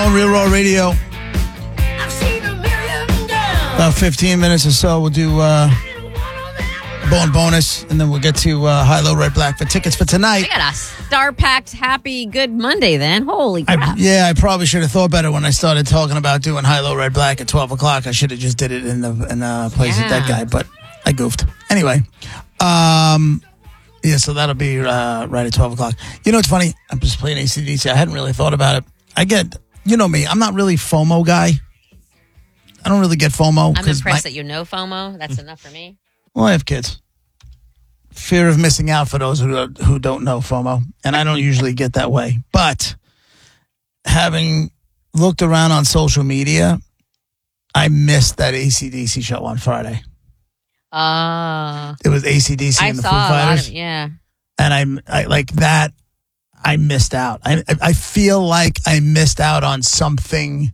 on Real Raw Radio. About 15 minutes or so, we'll do Bone Bonus, and then we'll get to High Low Red Black for tickets for tonight. We got a star-packed, happy, good Monday then. Holy crap. I probably should have thought better when I started talking about doing High Low Red Black at 12 o'clock. I should have just did it in the place with that guy, but I goofed. Anyway, so that'll be right at 12 o'clock. You know what's funny? I'm just playing AC/DC. I hadn't really thought about it. You know me, I'm not really FOMO guy. I don't really get FOMO. I'm impressed that you know FOMO. That's enough for me. Well, I have kids. Fear of missing out for those who don't know FOMO. And I don't usually get that way. But having looked around on social media, I missed that AC/DC show on Friday. It was AC/DC and the Foo Fighters. And I like that. I missed out. I feel like I missed out on something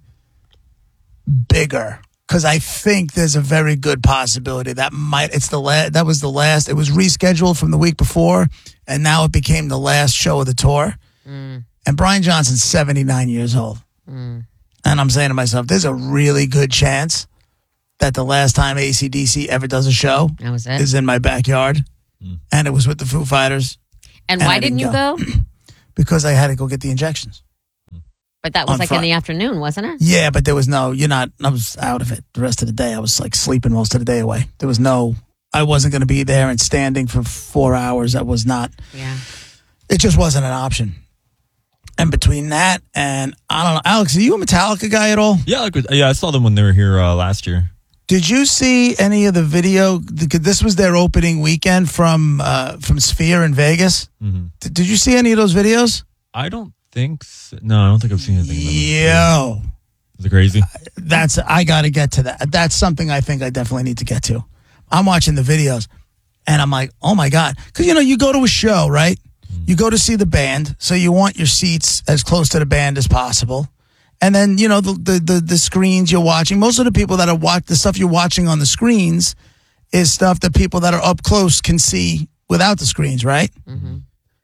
bigger, because I think there's a very good possibility that was the last. It was rescheduled from the week before, and now it became the last show of the tour. And Brian Johnson's 79 years old, and I'm saying to myself, there's a really good chance that the last time AC/DC ever does a show is in my backyard, and it was with the Foo Fighters. And why didn't you go? Because I had to go get the injections. But that was in the afternoon, wasn't it? Yeah, but there was I was out of it the rest of the day. I was like sleeping most of the day away. I wasn't going to be there and standing for 4 hours. That was not, it just wasn't an option. And between that and, I don't know, Alex, are you a Metallica guy at all? Yeah, I saw them when they were here last year. Did you see any of the video? This was their opening weekend from Sphere in Vegas. Mm-hmm. Did you see any of those videos? I don't think so. No, I don't think I've seen anything. Yo. Is it crazy? I got to get to that. That's something I think I definitely need to get to. I'm watching the videos, and I'm like, oh, my God. Because, you go to a show, right? You go to see the band, so you want your seats as close to the band as possible. And then, the screens you're watching, most of the people that are the stuff you're watching on the screens is stuff that people that are up close can see without the screens, right? Mm-hmm.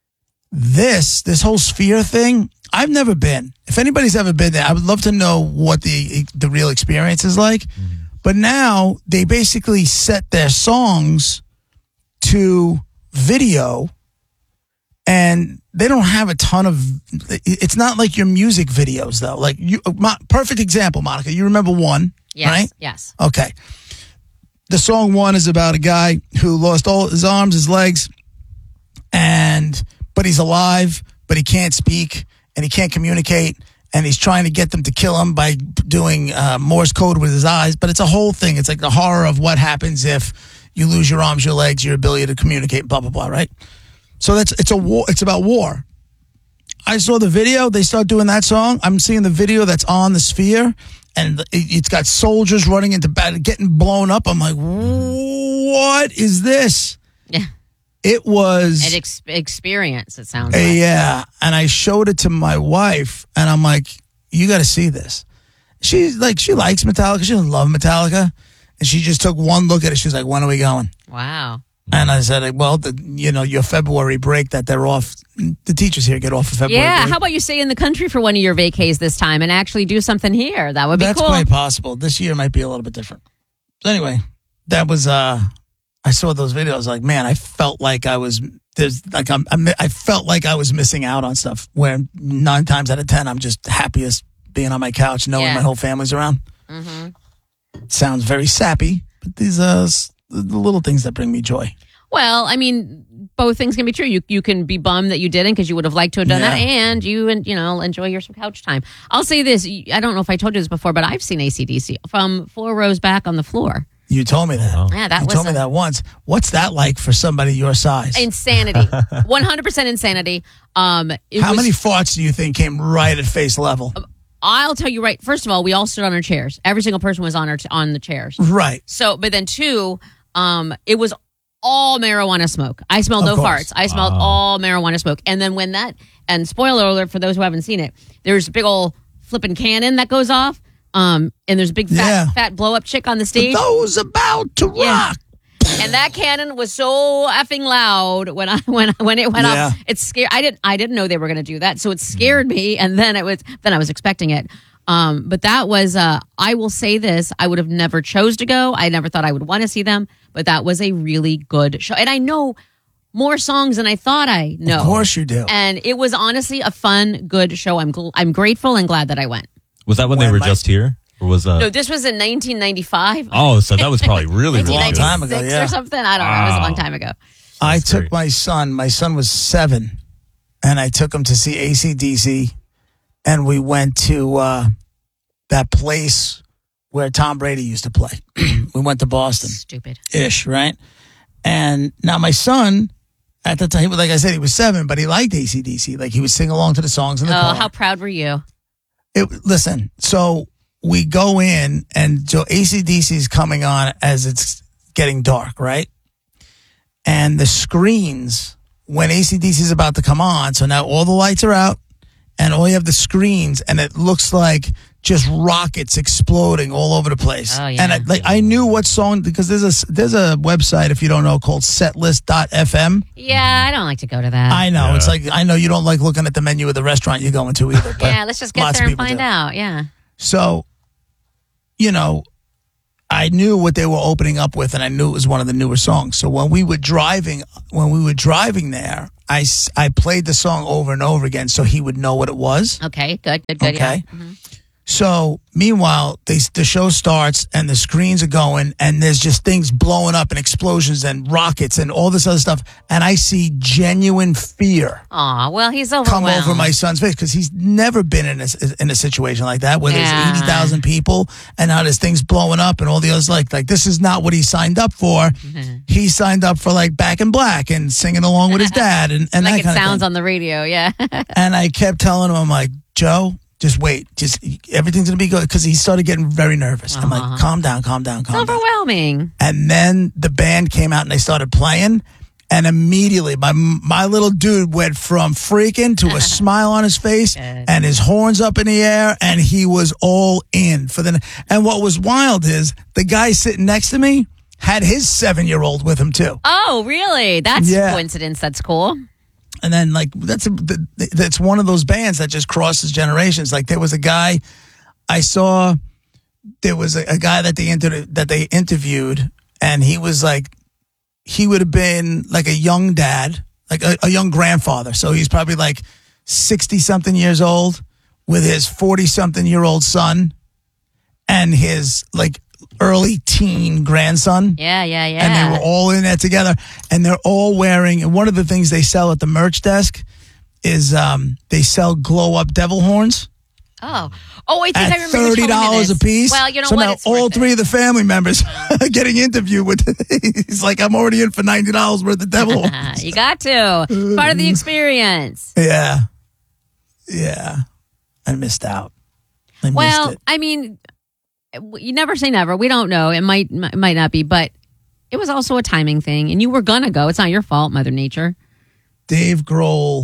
This whole Sphere thing, I've never been. If anybody's ever been there, I would love to know what the real experience is like. Mm-hmm. But now they basically set their songs to video, and they don't have a ton of. It's not like your music videos though. Like perfect example, Monica. You remember One, right? Yes. Okay. The song One is about a guy who lost all his arms, his legs, but he's alive, but he can't speak and he can't communicate, and he's trying to get them to kill him by doing Morse code with his eyes. But it's a whole thing. It's like the horror of what happens if you lose your arms, your legs, your ability to communicate, blah blah blah. Right? So it's a war. It's about war. I saw the video. They start doing that song. I'm seeing the video that's on the Sphere, and it's got soldiers running into battle, getting blown up. I'm like, what is this? Yeah. It was an experience. It sounds like. Yeah, and I showed it to my wife, and I'm like, you got to see this. She likes Metallica. She doesn't love Metallica, and she just took one look at it. She's like, when are we going? Wow. And I said, well, your February break that they're off, the teachers here get off for February break. How about you stay in the country for one of your vacays this time and actually do something here? That would be cool. That's quite possible. This year might be a little bit different. So anyway, that was, I saw those videos, like, man, I felt like I was, I felt like I was missing out on stuff where 9 times out of 10, I'm just happiest being on my couch, knowing my whole family's around. Mm-hmm. Sounds very sappy, but these are the little things that bring me joy. Well, I mean, both things can be true. You can be bummed that you didn't because you would have liked to have done that, and you enjoy your some couch time. I'll say this: I don't know if I told you this before, but I've seen AC/DC from 4 rows back on the floor. You told me that. Yeah, you told me that once. What's that like for somebody your size? Insanity, 100% insanity. How many farts do you think came right at face level? I'll tell you right. First of all, we all stood on our chairs. Every single person was on the chairs. Right. So, but then 2. It was all marijuana smoke. I smelled no farts. I smelled all marijuana smoke. And then and spoiler alert for those who haven't seen it, there's a big old flipping cannon that goes off. And there's a big fat blow up chick on the stage. Those about to rock. And that cannon was so effing loud when it went off. It scared. I didn't know they were going to do that, so it scared me. And then I was expecting it. But that was, I will say this, I would have never chose to go. I never thought I would want to see them, but that was a really good show. And I know more songs than I thought I know. Of course you do. And it was honestly a fun, good show. I'm grateful and glad that I went. Was that when they were just here? Or was No, this was in 1995. Oh, so that was probably really, really long good. time ago, yeah. Or something. I don't know. It was a long time ago. I took great. my son was 7, and I took him to see AC/DC, and we went to that place where Tom Brady used to play. We went to Boston. Stupid-ish, right? And now my son, at the time, like I said, he was 7, but he liked AC/DC. Like, he would sing along to the songs in the car. Oh, how proud were you? Listen, so we go in, and so AC/DC is coming on as it's getting dark, right? And the screens, when AC/DC is about to come on, so now all the lights are out, and all you have the screens, and it looks like just rockets exploding all over the place. Oh, yeah. And I knew what song, because there's a website, if you don't know, called setlist.fm. Yeah, I don't like to go to that. I know. Yeah. It's like, I know you don't like looking at the menu of the restaurant you're going to either. But Yeah, let's just get lots there of and people find do. out. Yeah. So, I knew what they were opening up with, and I knew it was one of the newer songs. So when we were driving there, I played the song over and over again so he would know what it was. Okay, good. Okay. Yeah. Mm-hmm. So meanwhile, the show starts and the screens are going, and there's just things blowing up and explosions and rockets and all this other stuff. And I see genuine fear Aw, well, he's come overwhelmed. over my son's face, because he's never been in a situation like that where Yeah. there's 80,000 people and now there's things blowing up and all the others. Like this is not what he signed up for. Mm-hmm. He signed up for like Back in Black and singing along with his dad and that like it kind of sounds thing. on the radio, yeah. And I kept telling him, I'm like, Joe, just wait. Just everything's going to be good. Because he started getting very nervous. I'm like, calm down. It's overwhelming. And then the band came out and they started playing. And immediately, my little dude went from freaking to a smile on his face and his horns up in the air. And he was all in for the. And what was wild is the guy sitting next to me had his 7-year-old with him too. Oh, really? That's Yeah. a coincidence. That's cool. And then, like, that's one of those bands that just crosses generations. Like, there was a guy I saw, there was a guy that they interviewed, and he was like, he would have been like a young dad, like a young grandfather. So he's probably like 60-something years old with his 40-something-year-old son and his, like, early teen grandson. Yeah. And they were all in there together, and they're all wearing, and one of the things they sell at the merch desk is they sell glow-up devil horns Oh, I think at I remember you telling me $30 this. a piece. Well, you know so what? now It's all worth three it. of the family members are getting interviewed with. He's like, I'm already in for $90 worth of devil horns. You got to. Part of the experience. Yeah. I missed out. I Well, missed it. I mean, you never say never. We don't know. It might not be, but it was also a timing thing, and you were gonna go. It's not your fault, Mother Nature. Dave Grohl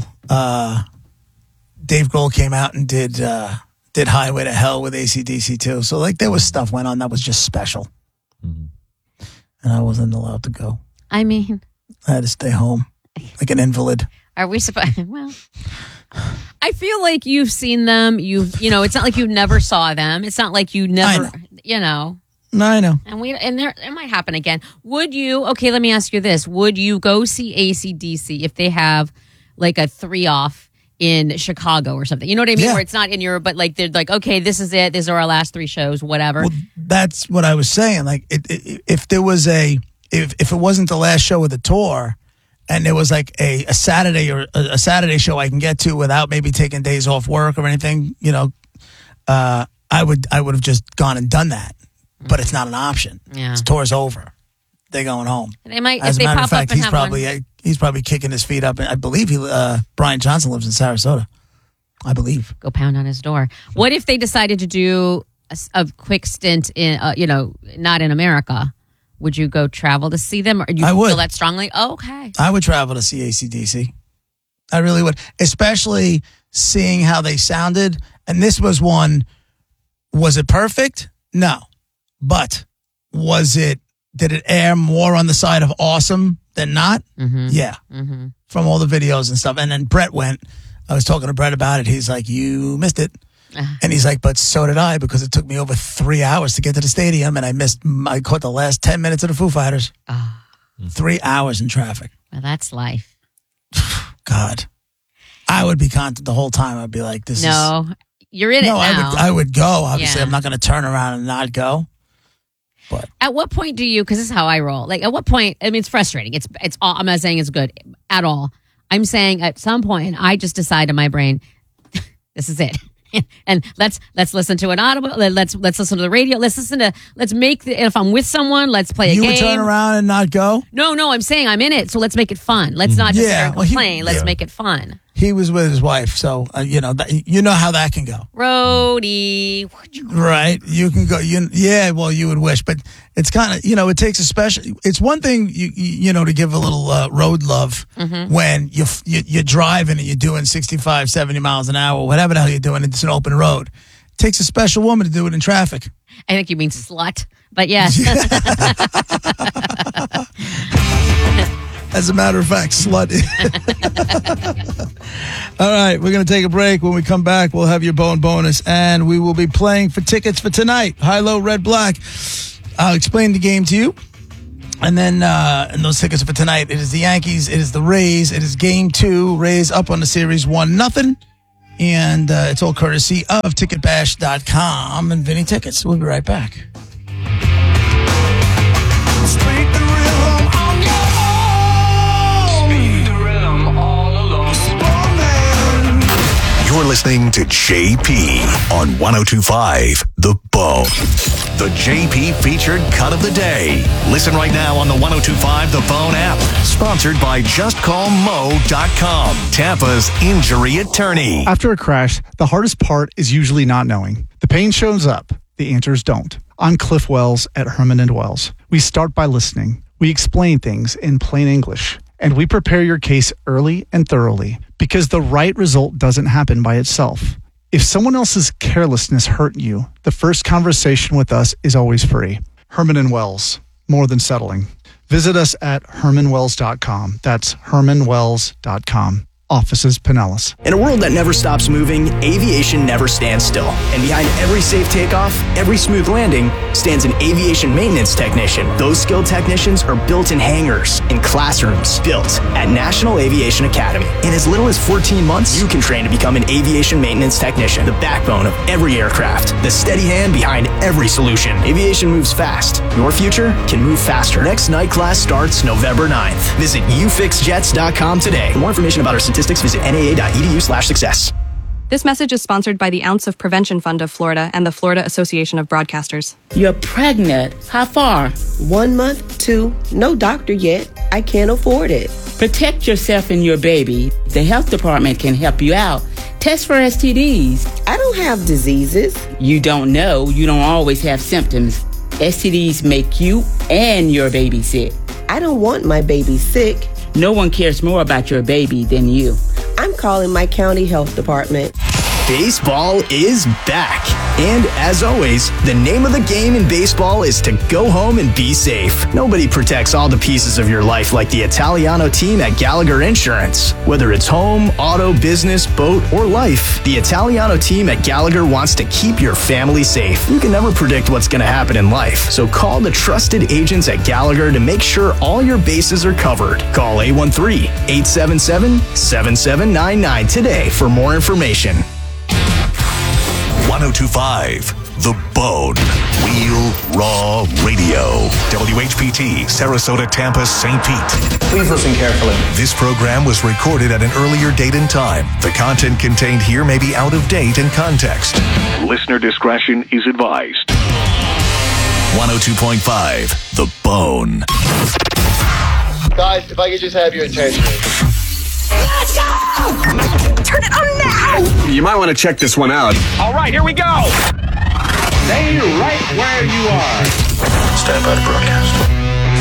came out and did Highway to Hell with AC/DC too. So like there was stuff went on that was just special. And I wasn't allowed to go. I mean, I had to stay home like an invalid. are we supposed? Well, I feel like you've seen them. It's not like you never saw them. It's not like you never, No, I know. And it might happen again. Would you? Okay, let me ask you this: would you go see AC/DC if they have like a 3-off in Chicago or something? You know what I mean? Yeah. Where it's not in Europe, but like they're like, okay, this is it. These are our last 3 shows, whatever. Well, that's what I was saying. Like if there was if it wasn't the last show of the tour, and there was like a Saturday or a Saturday show I can get to without maybe taking days off work or anything, I would have just gone and done that. But it's not an option. Yeah. His tour's over. They're going home. They might, As if a they matter pop of fact, up and have one. he's probably kicking his feet up. And I believe Brian Johnson lives in Sarasota. I believe. Go pound on his door. What if they decided to do a quick stint in, not in America? Would you go travel to see them, or do you I would. feel that strongly? Oh, okay. I would travel to see AC/DC. I really would, especially seeing how they sounded. And this was one. Was it perfect? No, but did it air more on the side of awesome than not? Mm-hmm. Yeah, from all the videos and stuff. And then Brett went. I was talking to Brett about it. He's like, "You missed it." And he's like, but so did I, because it took me over 3 hours to get to the stadium, and I caught the last 10 minutes of the Foo Fighters. 3 hours in traffic. Well, that's life. God. I would be content the whole time. I'd be like, you're in it now. I would go. Obviously, I'm not going to turn around and not go. But at what point do you, because this is how I roll, like at what point, I mean, it's frustrating. It's all, I'm not saying it's good at all. I'm saying at some point, I just decide in my brain, this is it. And let's listen to an audible. Let's listen to the radio. Let's make if I'm with someone, let's play a game. You would turn around and not go? No, I'm saying I'm in it, so let's make it fun. Let's not just complain. Let's make it fun. He was with his wife, so you know how that can go. Roadie, right? You can go. Well, you would wish, but it's kind of it takes a special. It's one thing you to give a little road love when you're driving and you're doing 65, 70 miles an hour, whatever the hell you're doing. It's an open road. It takes a special woman to do it in traffic. I think you mean slut, but yeah. As a matter of fact, slut. All right, we're going to take a break. When we come back, we'll have your bone bonus, and we will be playing for tickets for tonight. High, low, red, black. I'll explain the game to you. And then and those tickets are for tonight. It is the Yankees. It is the Rays. It is Game 2. Rays up on the series 1-0. And it's all courtesy of Ticketbash.com and Vinny Tickets. We'll be right back. You're listening to JP on 102.5 The Bone. The JP featured cut of the day. Listen right now on the 102.5 The Bone app. Sponsored by JustCallMo.com, Tampa's injury attorney. After a crash, the hardest part is usually not knowing. The pain shows up. The answers don't. I'm Cliff Wells at Herman & Wells. We start by listening. We explain things in plain English. And we prepare your case early and thoroughly, because the right result doesn't happen by itself. If someone else's carelessness hurt you, the first conversation with us is always free. Herman & Wells, more than settling. Visit us at hermanwells.com. That's hermanwells.com. Offices Pinellas. In a world that never stops moving, aviation never stands still. And behind every safe takeoff, every smooth landing, stands an aviation maintenance technician. Those skilled technicians are built in hangars, in classrooms, built at National Aviation Academy. In as little as 14 months, you can train to become an aviation maintenance technician, the backbone of every aircraft, the steady hand behind every solution. Aviation moves fast. Your future can move faster. Next night class starts November 9th. Visit ufixjets.com today. For more information about our statistics, visit naa.edu/success. This message is sponsored by the Ounce of Prevention Fund of Florida and the Florida Association of Broadcasters. You're pregnant. How far? 1 month, 2. No doctor yet. I can't afford it. Protect yourself and your baby. The health department can help you out. Test for STDs. I don't have diseases. You don't know. You don't always have symptoms. STDs make you and your baby sick. I don't want my baby sick. No one cares more about your baby than you. I'm calling my county health department. Baseball is back. And as always, the name of the game in baseball is to go home and be safe. Nobody protects all the pieces of your life like the Italiano team at Gallagher Insurance. Whether it's home, auto, business, boat, or life, the Italiano team at Gallagher wants to keep your family safe. You can never predict what's going to happen in life, so call the trusted agents at Gallagher to make sure all your bases are covered. Call 813-877-7799 today for more information. 102.5 The Bone. Real Raw Radio. WHPT, Sarasota, Tampa, St. Pete. Please listen carefully. This program was recorded at an earlier date and time. The content contained here may be out of date in context. Listener discretion is advised. 102.5 The Bone. Guys, if I could just have your attention. Let's go! Turn it on now! You might want to check this one out. All right, here we go! Stay right where you are. Stand by to broadcast.